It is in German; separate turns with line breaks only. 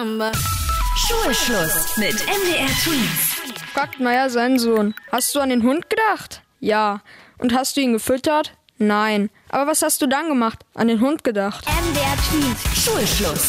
Schulschluss mit MDR Tweens.
Fragt Maya seinen Sohn: Hast du an den Hund gedacht? Ja. Und hast du ihn gefüttert? Nein. Aber was hast du dann gemacht? An den Hund gedacht?
MDR Tweens. Schulschluss.